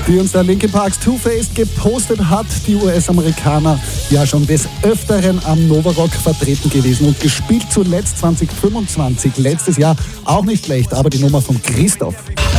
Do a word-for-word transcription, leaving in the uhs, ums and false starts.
Die uns der Linkin Parks Two-Faced gepostet hat, die U S-Amerikaner ja schon des Öfteren am Novarock vertreten gewesen und gespielt zuletzt zwanzig fünfundzwanzig, letztes Jahr auch nicht schlecht, aber die Nummer von Christoph.